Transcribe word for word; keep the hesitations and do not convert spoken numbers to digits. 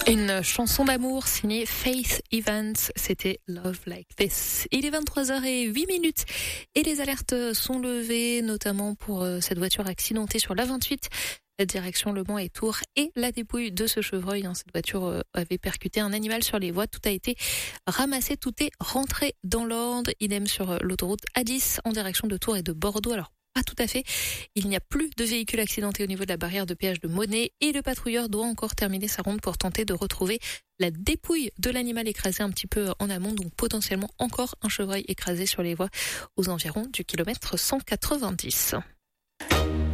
Une chanson d'amour signée Faith Evans, c'était Love Like This. Il est vingt-trois heures zéro huit minutes et les alertes sont levées, notamment pour cette voiture accidentée sur l'A vingt-huit, direction Le Mans et Tours, et la dépouille de ce chevreuil. Cette voiture avait percuté un animal sur les voies, tout a été ramassé, tout est rentré dans l'ordre. Idem sur l'autoroute A dix en direction de Tours et de Bordeaux. Alors, pas tout à fait. Il n'y a plus de véhicules accidentés au niveau de la barrière de péage de Monet et le patrouilleur doit encore terminer sa ronde pour tenter de retrouver la dépouille de l'animal écrasé un petit peu en amont, donc potentiellement encore un chevreuil écrasé sur les voies aux environs du kilomètre cent quatre-vingt-dix.